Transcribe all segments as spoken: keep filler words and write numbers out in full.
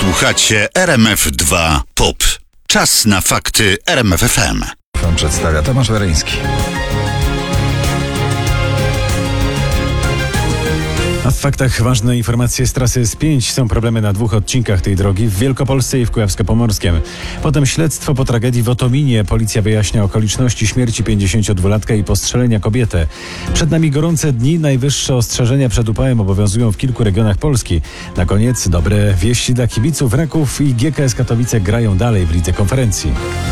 Słuchacie R M F dwa Pop. Czas na fakty R M F F M. Wam przedstawia Tomasz Weryński. A w faktach ważne informacje z trasy S pięć. Są problemy na dwóch odcinkach tej drogi, w Wielkopolsce i w Kujawsko-Pomorskiem. Potem śledztwo po tragedii w Otominie. Policja wyjaśnia okoliczności śmierci pięćdziesięciodwulatka i postrzelenia kobiety. Przed nami gorące dni. Najwyższe ostrzeżenia przed upałem obowiązują w kilku regionach Polski. Na koniec dobre wieści dla kibiców. Raków i G K S Katowice grają dalej w lidze konferencji.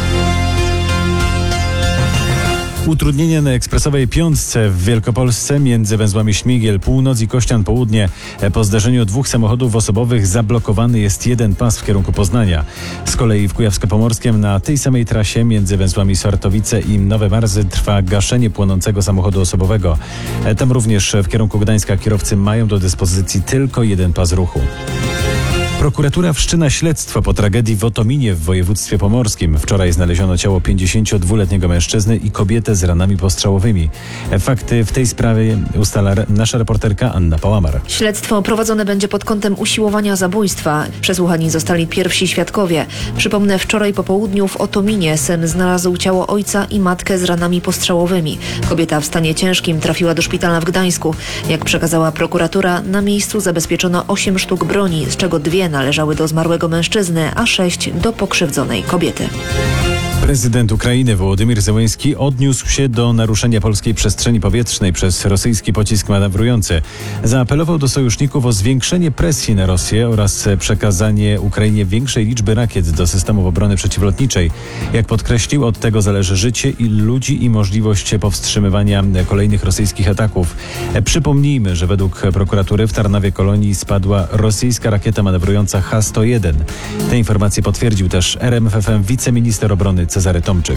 Utrudnienie na ekspresowej piątce w Wielkopolsce między węzłami Śmigiel Północ i Kościan Południe. Po zdarzeniu dwóch samochodów osobowych zablokowany jest jeden pas w kierunku Poznania. Z kolei w Kujawsko-Pomorskiem na tej samej trasie między węzłami Sartowice i Nowe Marzy trwa gaszenie płonącego samochodu osobowego. Tam również w kierunku Gdańska kierowcy mają do dyspozycji tylko jeden pas ruchu. Prokuratura wszczyna śledztwo po tragedii w Otominie w województwie pomorskim. Wczoraj znaleziono ciało pięćdziesięciodwuletniego mężczyzny i kobietę z ranami postrzałowymi. Fakty w tej sprawie ustala nasza reporterka Anna Pałamar. Śledztwo prowadzone będzie pod kątem usiłowania zabójstwa. Przesłuchani zostali pierwsi świadkowie. Przypomnę, wczoraj po południu w Otominie syn znalazł ciało ojca i matkę z ranami postrzałowymi. Kobieta w stanie ciężkim trafiła do szpitala w Gdańsku. Jak przekazała prokuratura, na miejscu zabezpieczono osiem sztuk broni, z czego dwie należały do zmarłego mężczyzny, a sześć do pokrzywdzonej kobiety. Prezydent Ukrainy Wołodymyr Zełenski odniósł się do naruszenia polskiej przestrzeni powietrznej przez rosyjski pocisk manewrujący. Zaapelował do sojuszników o zwiększenie presji na Rosję oraz przekazanie Ukrainie większej liczby rakiet do systemów obrony przeciwlotniczej. Jak podkreślił, od tego zależy życie i ludzi i możliwość powstrzymywania kolejnych rosyjskich ataków. Przypomnijmy, że według prokuratury w Tarnowie Kolonii spadła rosyjska rakieta manewrująca H sto jeden. Te informacje potwierdził też R M F F M wiceminister obrony Cezary Tomczyk.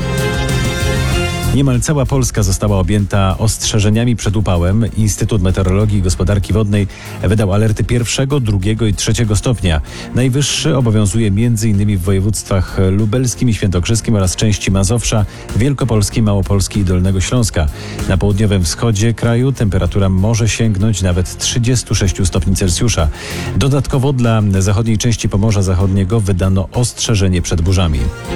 Niemal cała Polska została objęta ostrzeżeniami przed upałem. Instytut Meteorologii i Gospodarki Wodnej wydał alerty pierwszego, drugiego i trzeciego stopnia. Najwyższy obowiązuje m.in. w województwach lubelskim i świętokrzyskim oraz części Mazowsza, Wielkopolski, Małopolski i Dolnego Śląska. Na południowym wschodzie kraju temperatura może sięgnąć nawet trzydziestu sześciu stopni Celsjusza. Dodatkowo dla zachodniej części Pomorza Zachodniego wydano ostrzeżenie przed burzami.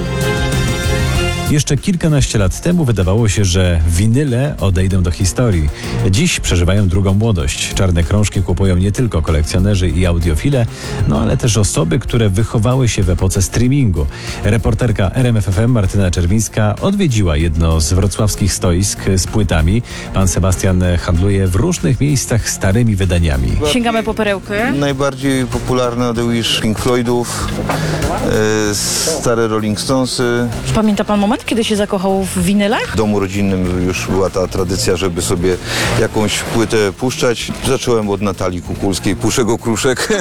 Jeszcze kilkanaście lat temu wydawało się, że winyle odejdą do historii. Dziś przeżywają drugą młodość. Czarne krążki kupują nie tylko kolekcjonerzy i audiofile, no ale też osoby, które wychowały się w epoce streamingu. Reporterka R M F F M Martyna Czerwińska odwiedziła jedno z wrocławskich stoisk z płytami. Pan Sebastian handluje w różnych miejscach starymi wydaniami. Sięgamy po perełkę. Najbardziej popularne The Wish, Pink Floydów, e, stare Rolling Stonesy. Pamięta pan moment, kiedy się zakochał w winylach? W domu rodzinnym już była ta tradycja, żeby sobie jakąś płytę puszczać. Zacząłem od Natalii Kukulskiej, Puszego Kruszek.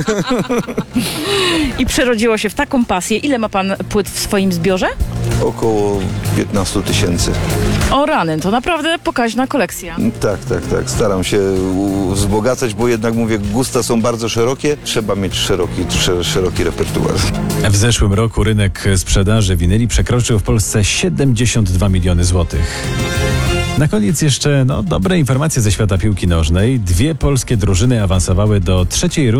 I przerodziło się w taką pasję. Ile ma pan płyt w swoim zbiorze? Około piętnaście tysięcy. O rany, to naprawdę pokaźna kolekcja. Tak, tak, tak. Staram się u- wzbogacać, bo jednak mówię, gusta są bardzo szerokie. Trzeba mieć szeroki, sze- szeroki repertuar. W zeszłym roku rynek sprzedaży winyli przekroczył w Polsce siedemdziesiąt dwa miliony złotych. Na koniec jeszcze no, dobre informacje ze świata piłki nożnej. Dwie polskie drużyny awansowały do trzeciej rundy